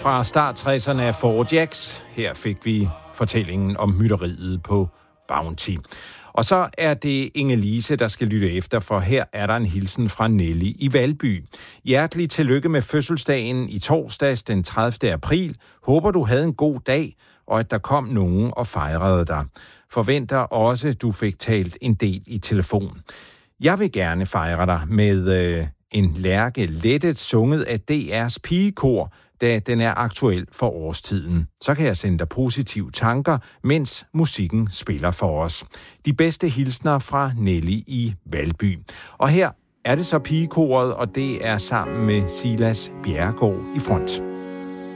fra start 60'erne af 4 Jacks. Her fik vi fortællingen om mytteriet på Bounty. Og så er det Inge-Lise, der skal lytte efter, for her er der en hilsen fra Nelly i Valby. Hjertelig tillykke med fødselsdagen i torsdags den 30. april. Håber, du havde en god dag, og at der kom nogen og fejrede dig. Forventer også, du fik talt en del i telefon. Jeg vil gerne fejre dig med en Lærke lettet sunget af DR's pigekor, da den er aktuel for årstiden. Så kan jeg sende dig positive tanker, mens musikken spiller for os. De bedste hilsner fra Nelly i Valby. Og her er det så pigekoret, og det er sammen med Silas Bjerregaard i front.